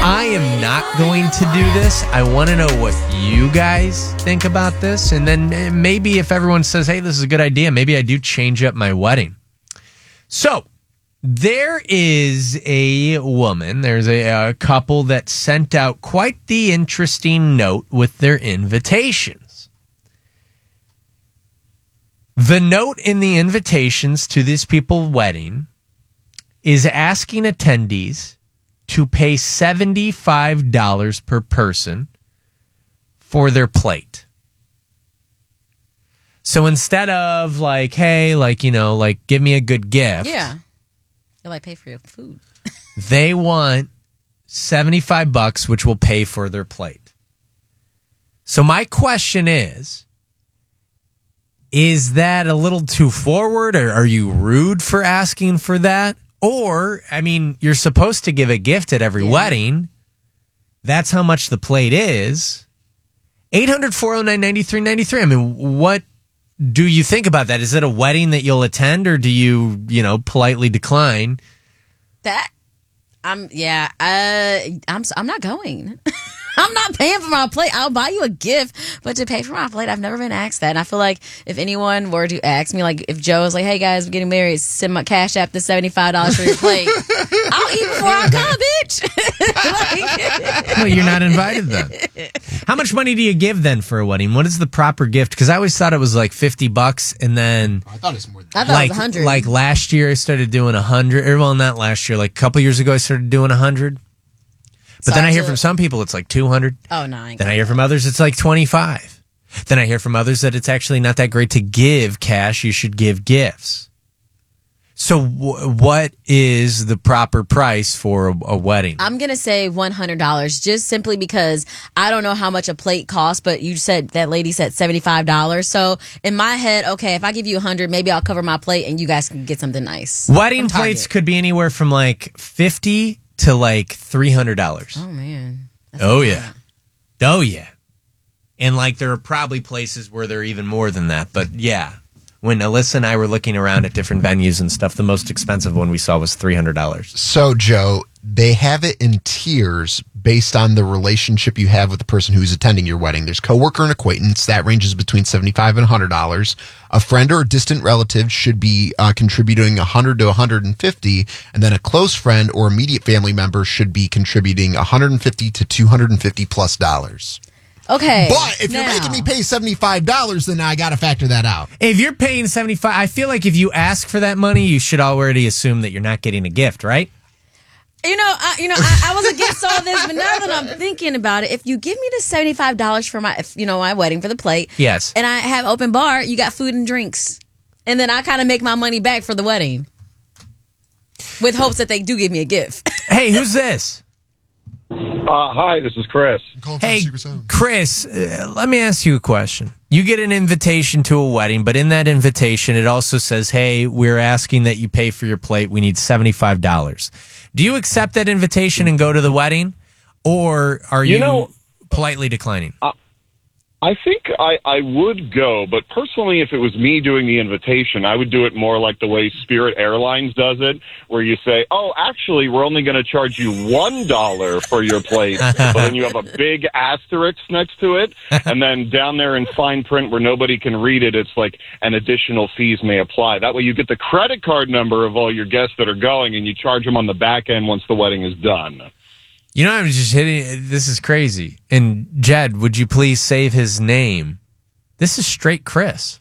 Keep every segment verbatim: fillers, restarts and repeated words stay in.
I am not going to do this. I want to know what you guys think about this. And then maybe if everyone says, hey, this is a good idea, maybe I do change up my wedding. So there is a woman, there's a, a couple that sent out quite the interesting note with their invitations. The note in the invitations to these people's wedding is asking attendees to pay seventy-five dollars per person for their plate. So instead of like, hey, like, you know, like, give me a good gift. Yeah. They'll like pay for your food. They want seventy-five bucks, which will pay for their plate. So my question is, is that a little too forward, or are you rude for asking for that? Or, I mean, you're supposed to give a gift at every yeah. wedding. That's how much the plate is. eight hundred, four oh nine, nine three nine three. I mean, what do you think about that? Is it a wedding that you'll attend, or do you, you know, politely decline? That, I'm, yeah, uh, I'm, I'm not going. I'm not paying for my plate. I'll buy you a gift, but to pay for my plate, I've never been asked that. And I feel like if anyone were to ask me, like if Joe was like, hey guys, we're getting married, send my cash app to seventy-five dollars for your plate. I'll eat before I come, bitch. like, well, you're not invited then. How much money do you give then for a wedding? What is the proper gift? Because I always thought it was like fifty bucks, and then I thought it was more than that. I thought like, it was one hundred. Like last year, I started doing one hundred. Or, well, not last year. Like a couple years ago, I started doing one hundred. But so then I hear from some people it's like two hundred. Oh, no. I then I hear from others it's like twenty-five. Then I hear from others that it's actually not that great to give cash. You should give gifts. So w- what is the proper price for a, a wedding? I'm going to say one hundred dollars just simply because I don't know how much a plate costs, but you said that lady said seventy-five dollars. So in my head, okay, if I give you one hundred, maybe I'll cover my plate and you guys can get something nice. Wedding plates could be anywhere from like fifty to like three hundred dollars. Oh, man. That's oh, yeah. Oh, yeah. And like there are probably places where they're even more than that. But yeah, when Alyssa and I were looking around at different venues and stuff, the most expensive one we saw was three hundred dollars. So, Joe, they have it in tiers based on the relationship you have with the person who's attending your wedding. There's coworker and acquaintance. That ranges between seventy-five dollars and one hundred dollars. A friend or a distant relative should be uh, contributing one hundred to one hundred fifty dollars. And then a close friend or immediate family member should be contributing one hundred fifty to two hundred fifty plus dollars. Okay. But if now. you're making me pay seventy-five dollars, then I got to factor that out. If you're paying seventy-five dollars, I feel like if you ask for that money, you should already assume that you're not getting a gift, right? You know, I, you know, I, I was against all this, but now that I'm thinking about it, if you give me the seventy-five dollars for my, you know, my wedding for the plate, yes, and I have open bar, you got food and drinks, and then I kind of make my money back for the wedding, with hopes that they do give me a gift. Hey, who's this? Uh, hi, this is Chris. Hey, Chris, uh, let me ask you a question. You get an invitation to a wedding, but in that invitation, it also says, hey, we're asking that you pay for your plate. We need seventy-five dollars. Do you accept that invitation and go to the wedding, or are you, you know, politely declining? Uh, I think I, I would go, but personally, if it was me doing the invitation, I would do it more like the way Spirit Airlines does it, where you say, oh, actually, we're only going to charge you one dollar for your plate, but then you have a big asterisk next to it, and then down there in fine print where nobody can read it, it's like an additional fees may apply. That way you get the credit card number of all your guests that are going, and you charge them on the back end once the wedding is done. You know, I'm just hitting. This is crazy. And Jed, would you please save his name? This is straight Chris.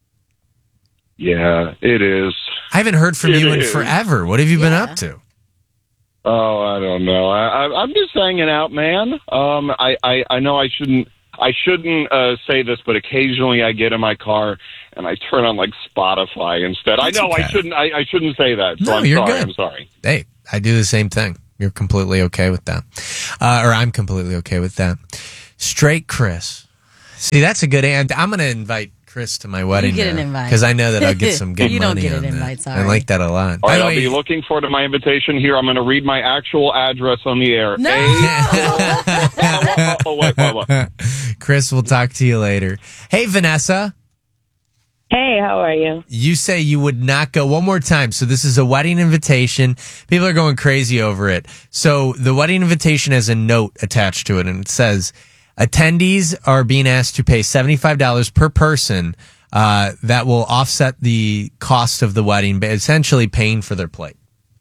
Yeah, it is. I haven't heard from it you in is. forever. What have you yeah. been up to? Oh, I don't know. I, I, I'm just hanging out, man. Um, I, I, I know I shouldn't. I shouldn't uh, say this, but occasionally I get in my car and I turn on like Spotify instead. That's I know okay. I shouldn't. I, I shouldn't say that. So No, I'm you're sorry. good. I'm sorry. Hey, I do the same thing. You're completely okay with that. Uh, or I'm completely okay with that. Straight Chris. See, that's a good and I'm going to invite Chris to my wedding. You get an invite. Because I know that I'll get some good you money don't get on an that. invite, sorry. I like that a lot. All By right, the I'll way, be looking forward to my invitation here. I'm going to read my actual address on the air. No! oh, oh, wait, wait, wait. Chris, we'll talk to you later. Hey, Vanessa. Hey, how are you? You say you would not go. One more time. So this is a wedding invitation. People are going crazy over it. So the wedding invitation has a note attached to it, and it says, attendees are being asked to pay seventy-five dollars per person. Uh, that will offset the cost of the wedding, but essentially paying for their plate.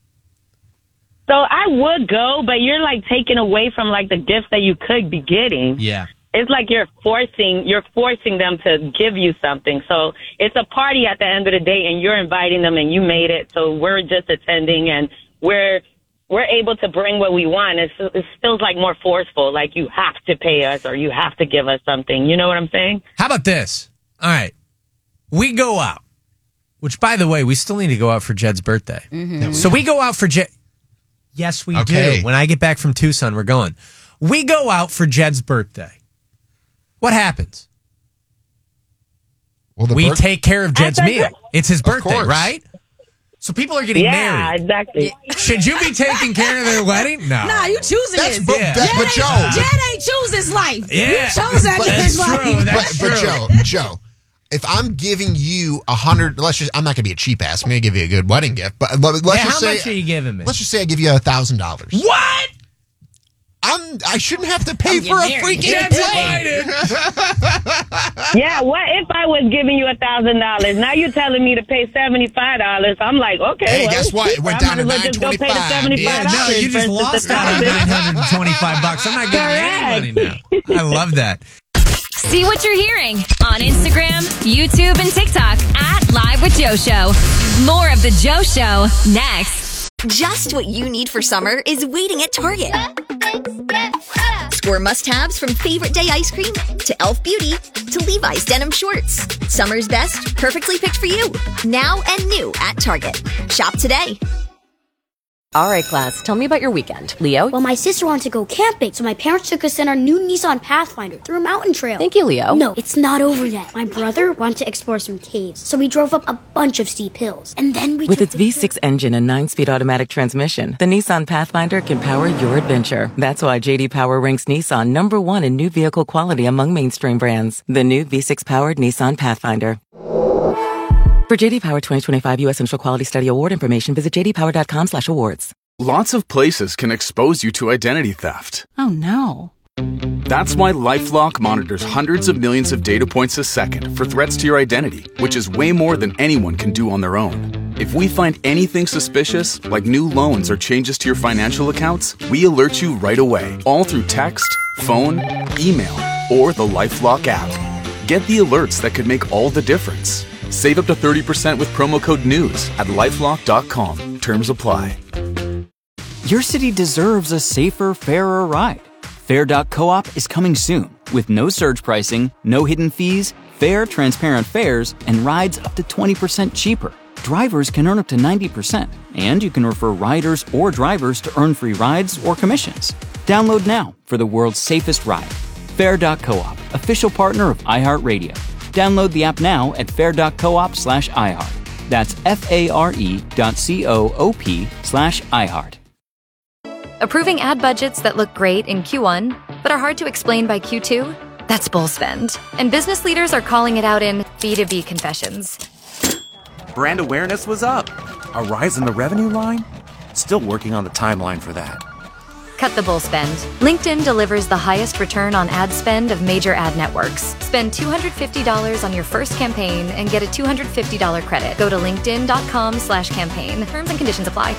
So I would go, but you're like taking away from like the gifts that you could be getting. Yeah. It's like you're forcing you're forcing them to give you something. So it's a party at the end of the day, and you're inviting them, and you made it. So we're just attending, and we're we're able to bring what we want. It's, it feels like more forceful, like you have to pay us or you have to give us something. You know what I'm saying? How about this? All right, we go out. Which, by the way, we still need to go out for Jed's birthday. Mm-hmm. So we go out for Jed. Yes, we Okay. do. When I get back from Tucson, we're going. We go out for Jed's birthday. What happens? Well, the We birth- take care of Jed's That's meal. right. It's his Of birthday, course. right? So people are getting Yeah, married. exactly. Should you be taking care of their wedding? No. Nah, you choosing That's this. but, Yeah. that, but Jed Joe, ain't, Jed ain't choose his life. Yeah. You chose that But man's that's life. true. That's but, but true. Joe, Joe, if I'm giving you a hundred, let's just, I'm not going to be a cheap ass. I'm going to give you a good wedding gift. But let, let's Yeah, just how say, much are you giving me? let's just say I give you a thousand dollars. What? I'm, I shouldn't have to pay I'm for a getting freaking Jed's plate. invited. Yeah, what if I was giving you a thousand dollars? Now you're telling me to pay seventy five dollars. I'm like, okay. Hey, well, guess what? It went I down might to as well just go pay the nine seventy twenty-five. five Yeah, dollars. no, you just lost out on nine hundred twenty-five bucks. I'm not giving you any money now. I love that. See what you're hearing on Instagram, YouTube, and TikTok at Live with Joe Show. More of the Joe Show next. Just what you need for summer is waiting at Target. Score must-haves from Favorite Day ice cream to e l f Beauty to Levi's denim shorts. Summer's best, perfectly picked for you. Now and new at Target. Shop today. All right, class, tell me about your weekend. Leo? Well, my sister wanted to go camping, so my parents took us in our new Nissan Pathfinder through a mountain trail. Thank you, Leo. No, it's not over yet. My brother wanted to explore some caves, so we drove up a bunch of steep hills. And then we With took its the V six engine and nine-speed automatic transmission, the Nissan Pathfinder can power your adventure. That's why J D Power ranks Nissan number one in new vehicle quality among mainstream brands. The new V six-powered Nissan Pathfinder. For J D Power twenty twenty-five U S Central Quality Study Award information, visit j d power dot com slash awards. Lots of places can expose you to identity theft. Oh, no. That's why LifeLock monitors hundreds of millions of data points a second for threats to your identity, which is way more than anyone can do on their own. If we find anything suspicious, like new loans or changes to your financial accounts, we alert you right away, all through text, phone, email, or the LifeLock app. Get the alerts that could make all the difference. Save up to thirty percent with promo code NEWS at lifelock dot com. Terms apply. Your city deserves a safer, fairer ride. Fair dot coop is coming soon with no surge pricing, no hidden fees, fair, transparent fares, and rides up to twenty percent cheaper. Drivers can earn up to ninety percent, and you can refer riders or drivers to earn free rides or commissions. Download now for the world's safest ride. Fair dot coop, official partner of iHeartRadio. Download the app now at fair dot coop slash iHeart. That's F-A-R-E dot C-O-O-P slash iHeart. Approving ad budgets that look great in Q one, but are hard to explain by Q two? That's bull spend. And business leaders are calling it out in B two B confessions. Brand awareness was up. A rise in the revenue line? Still working on the timeline for that. Cut the bull spend. LinkedIn delivers the highest return on ad spend of major ad networks. Spend two hundred fifty dollars on your first campaign and get a two hundred fifty dollars credit. Go to linkedin dot com slash campaign. Terms and conditions apply.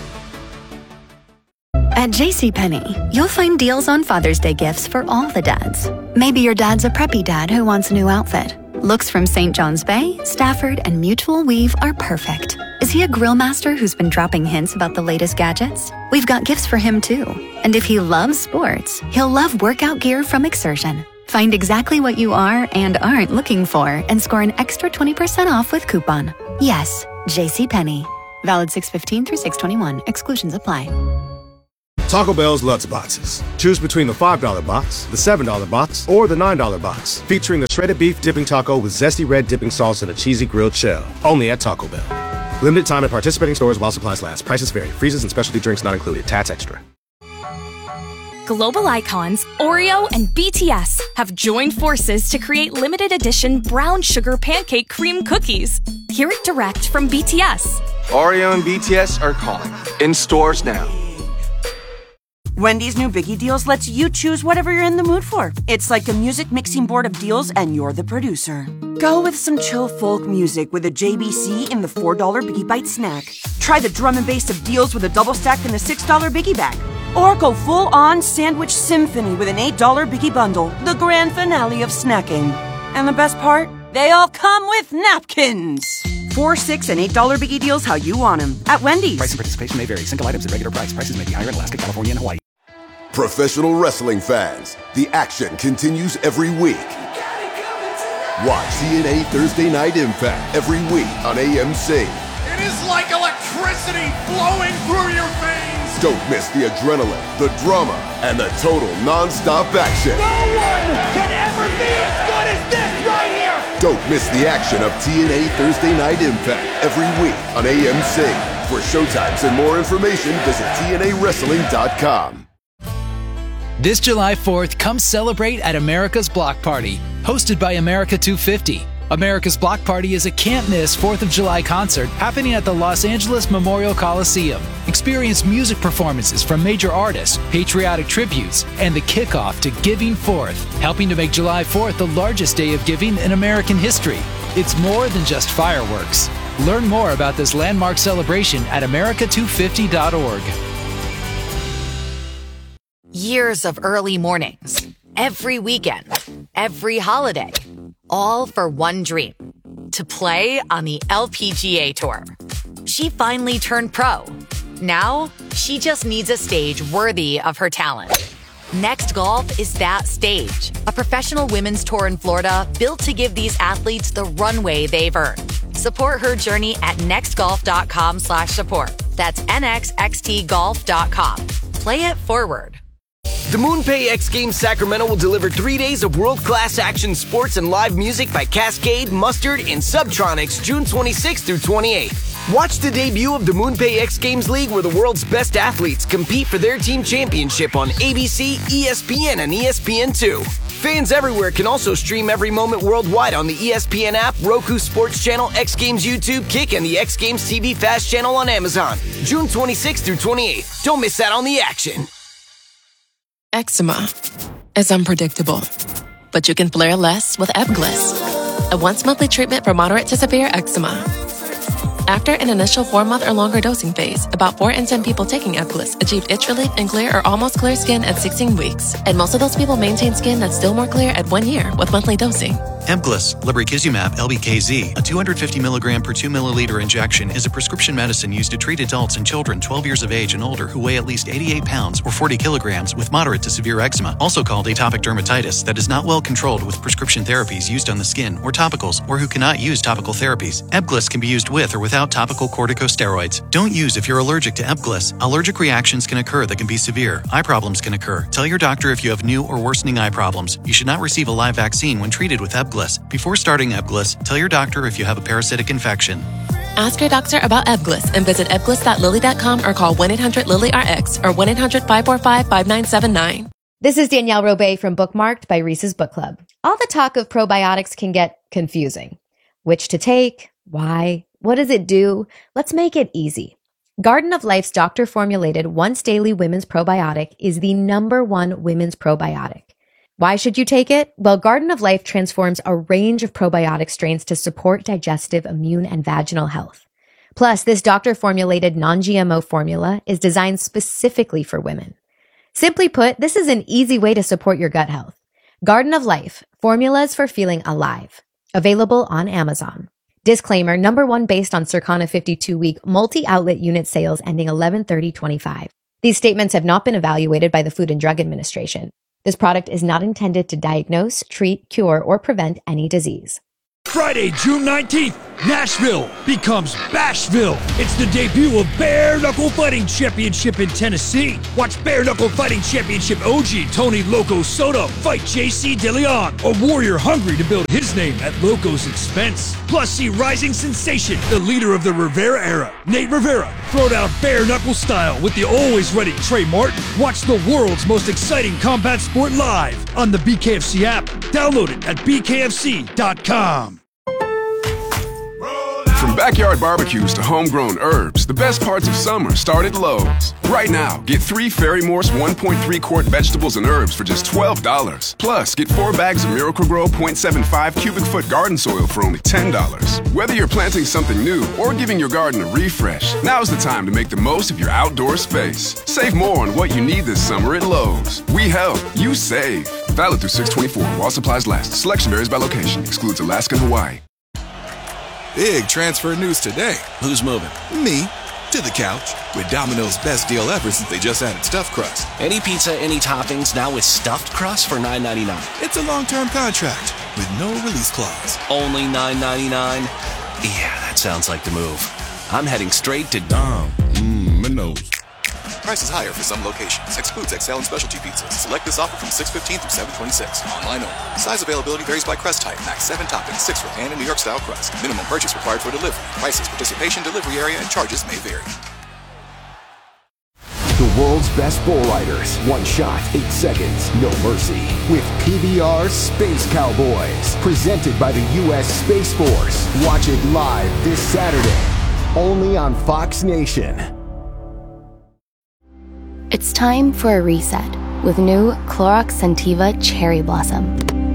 At JCPenney, you'll find deals on Father's Day gifts for all the dads. Maybe your dad's a preppy dad who wants a new outfit. Looks from Saint John's Bay, Stafford, and Mutual Weave are perfect. Is he a grill master who's been dropping hints about the latest gadgets? We've got gifts for him too. And if he loves sports, he'll love workout gear from Exertion. Find exactly what you are and aren't looking for and score an extra twenty percent off with coupon. Yes, JCPenney. Valid six fifteen through six twenty-one. Exclusions apply. Taco Bell's Lutz Boxes. Choose between the five dollar box, the seven dollar box, or the nine dollar box, featuring the shredded beef dipping taco with zesty red dipping sauce and a cheesy grilled shell. Only at Taco Bell. Limited time at participating stores while supplies last. Prices vary. Freezes and specialty drinks not included. Tats extra. Global icons Oreo and B T S have joined forces to create limited edition brown sugar pancake cream cookies. Hear it direct from B T S. Oreo and B T S are calling. In stores now. Wendy's new Biggie Deals lets you choose whatever you're in the mood for. It's like a music mixing board of deals, and you're the producer. Go with some chill folk music with a J B C in the four dollar Biggie Bite snack. Try the drum and bass of deals with a double stack in the six dollar Biggie Bag. Or go full-on sandwich symphony with an eight dollar Biggie Bundle, the grand finale of snacking. And the best part? They all come with napkins. Four, six, and eight dollar Biggie Deals how you want them at Wendy's. Price and participation may vary. Single items at regular price. Prices may be higher in Alaska, California, and Hawaii. Professional wrestling fans, the action continues every week. Watch T N A Thursday Night Impact every week on A M C. It is like electricity flowing through your veins. Don't miss the adrenaline, the drama, and the total non-stop action. No one can ever be as good as this right here. Don't miss the action of T N A Thursday Night Impact every week on A M C. For showtimes and more information, visit T N A wrestling dot com. This July fourth, come celebrate at America's Block Party, hosted by America two fifty. America's Block Party is a can't-miss fourth of July concert happening at the Los Angeles Memorial Coliseum. Experience music performances from major artists, patriotic tributes, and the kickoff to Giving Fourth, helping to make July fourth the largest day of giving in American history. It's more than just fireworks. Learn more about this landmark celebration at America two fifty dot org. Years of early mornings, every weekend, every holiday, all for one dream, to play on the L P G A Tour. She finally turned pro. Now, she just needs a stage worthy of her talent. Next Golf is that stage, a professional women's tour in Florida built to give these athletes the runway they've earned. Support her journey at nextgolf.com slash support. That's N X X T golf dot com. Play it forward. The MoonPay X Games Sacramento will deliver three days of world-class action sports and live music by Cascade, Mustard, and Subtronics June twenty-sixth through twenty-eighth. Watch the debut of the MoonPay X Games League, where the world's best athletes compete for their team championship on A B C, E S P N, and E S P N two. Fans everywhere can also stream every moment worldwide on the E S P N app, Roku Sports Channel, X Games YouTube, Kick, and the X Games T V Fast channel on Amazon. June twenty-sixth through twenty-eighth. Don't miss out on the action. Eczema is unpredictable, but you can flare less with Ebglyss, a once-monthly treatment for moderate to severe eczema. After an initial four-month or longer dosing phase, about four in ten people taking Ebglyss achieved itch relief and clear or almost clear skin at sixteen weeks, and most of those people maintain skin that's still more clear at one year with monthly dosing. Ebglyss, lebrikizumab L B K Z, a two hundred fifty milligram per two milliliter injection, is a prescription medicine used to treat adults and children twelve years of age and older who weigh at least eighty-eight pounds or forty kilograms with moderate to severe eczema, also called atopic dermatitis, that is not well controlled with prescription therapies used on the skin or topicals, or who cannot use topical therapies. Ebglyss can be used with or without topical corticosteroids. Don't use if you're allergic to Ebglyss. Allergic reactions can occur that can be severe. Eye problems can occur. Tell your doctor if you have new or worsening eye problems. You should not receive a live vaccine when treated with Ebglyss. Before starting Ebglyss, tell your doctor if you have a parasitic infection. Ask your doctor about Ebglyss and visit ebglyss dot lilly dot com or call one eight hundred lily R X or one eight hundred five four five five nine seven nine. This is Danielle Robay from Bookmarked by Reese's Book Club. All the talk of probiotics can get confusing. Which to take? Why? What does it do? Let's make it easy. Garden of Life's doctor-formulated once-daily women's probiotic is the number one women's probiotic. Why should you take it? Well, Garden of Life transforms a range of probiotic strains to support digestive, immune, and vaginal health. Plus, this doctor-formulated non-G M O formula is designed specifically for women. Simply put, this is an easy way to support your gut health. Garden of Life, formulas for feeling alive. Available on Amazon. Disclaimer, number one based on Circana fifty-two week multi-outlet unit sales ending eleven thirty twenty-five. These statements have not been evaluated by the Food and Drug Administration. This product is not intended to diagnose, treat, cure, or prevent any disease. Friday, June nineteenth, Nashville becomes Bashville. It's the debut of Bare Knuckle Fighting Championship in Tennessee. Watch Bare Knuckle Fighting Championship O G Tony Loco Soto fight J C DeLeon, a warrior hungry to build his name at Loco's expense. Plus, see rising sensation, the leader of the Rivera era, Nate Rivera, throw down bare knuckle style with the always ready Trey Martin. Watch the world's most exciting combat sport live on the B K F C app. Download it at B K F C dot com. From backyard barbecues to homegrown herbs, the best parts of summer start at Lowe's. Right now, get three Fairy Morse one point three quart vegetables and herbs for just twelve dollars. Plus, get four bags of Miracle-Gro point seven five cubic foot garden soil for only ten dollars. Whether you're planting something new or giving your garden a refresh, now's the time to make the most of your outdoor space. Save more on what you need this summer at Lowe's. We help, you save. Valid through six twenty-four while supplies last. Selection varies by location. Excludes Alaska and Hawaii. Big transfer news today. Who's moving? Me. To the couch. With Domino's best deal ever since they just added stuffed crust. Any pizza, any toppings, now with stuffed crust for nine ninety-nine. It's a long-term contract with no release clause. Only nine ninety-nine? Yeah, that sounds like the move. I'm heading straight to Dom. Mmm, Minos. Prices higher for some locations. Excludes X L and specialty pizzas. Select this offer from six fifteen through seven twenty-six. Online only. Size availability varies by crust type. Max seven toppings, six for pan and New York style crust. Minimum purchase required for delivery. Prices, participation, delivery area, and charges may vary. The world's best bull riders. One shot, eight seconds, no mercy. With P B R Space Cowboys. Presented by the U S Space Force. Watch it live this Saturday. Only on Fox Nation. It's time for a reset with new Clorox Scentiva Cherry Blossom.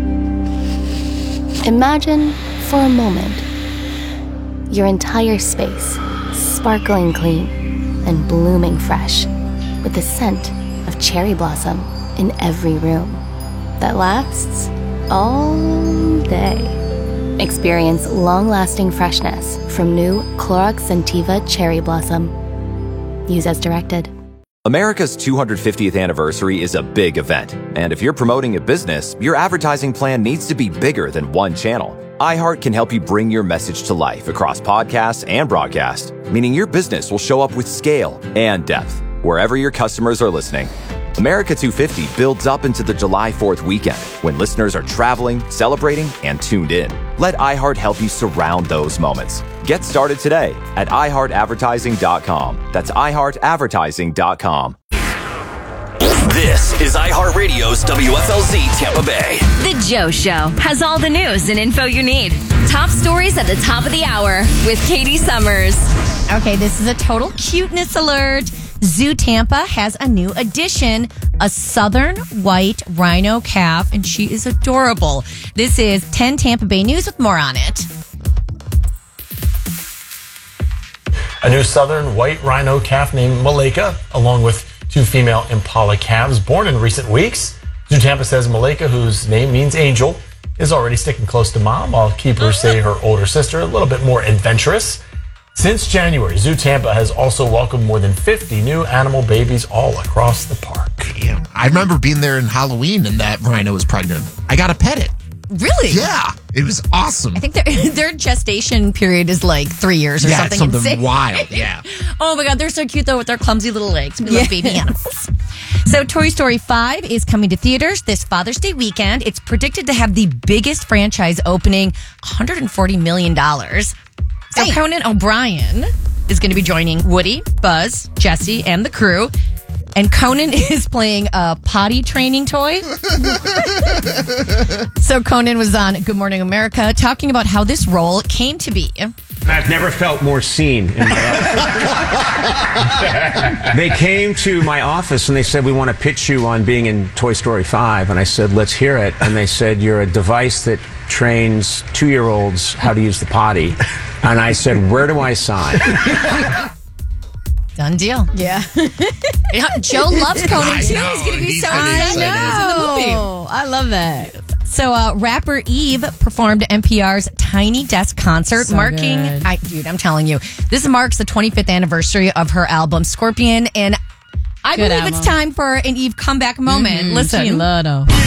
Imagine, for a moment, your entire space sparkling clean and blooming fresh with the scent of cherry blossom in every room that lasts all day. Experience long-lasting freshness from new Clorox Scentiva Cherry Blossom. Use as directed. America's two hundred fiftieth anniversary is a big event, and if you're promoting a business, your advertising plan needs to be bigger than one channel. iHeart can help you bring your message to life across podcasts and broadcast, meaning your business will show up with scale and depth wherever your customers are listening. America two fifty builds up into the July fourth weekend when listeners are traveling, celebrating, and tuned in. Let iHeart help you surround those moments. Get started today at i heart advertising dot com. That's i heart advertising dot com. This is iHeartRadio's W F L Z Tampa Bay. The Joe Show has all the news and info you need. Top stories at the top of the hour with Katie Summers. Okay, this is a total cuteness alert. Zoo Tampa has a new addition, a southern white rhino calf, and she is adorable. This is ten Tampa Bay News with more on it. A new southern white rhino calf named Malika, along with two female Impala calves born in recent weeks. Zoo Tampa says Malika, whose name means angel, is already sticking close to mom, while keepers say her older sister a little bit more adventurous. Since January, Zoo Tampa has also welcomed more than fifty new animal babies all across the park. Yeah, I remember being there in Halloween and that rhino was pregnant. I got to pet it. Really? Yeah, it was awesome. I think their their gestation period is like three years or yeah, something, something insane. wild. Yeah. Oh my God, they're so cute though with their clumsy little legs. We love baby animals. So Toy Story five is coming to theaters this Father's Day weekend. It's predicted to have the biggest franchise opening, one hundred forty million dollars. So Conan O'Brien is going to be joining Woody, Buzz, Jesse, and the crew. And Conan is playing a potty training toy. So Conan was on Good Morning America talking about how this role came to be. I've never felt more seen in my life. They came to my office and they said, we want to pitch you on being in Toy Story five. And I said, let's hear it. And they said, you're a device that trains two-year-olds how to use the potty. And I said, where do I sign? Done deal. Yeah. Joe loves Conan too. He's going to be so excited. I know. I love that. So, uh, rapper Eve performed N P R's Tiny Desk concert, So marking, I, dude, I'm telling you, this marks the twenty-fifth anniversary of her album Scorpion, and I Good believe album. it's time for an Eve comeback moment. Mm-hmm. Listen. She love, though.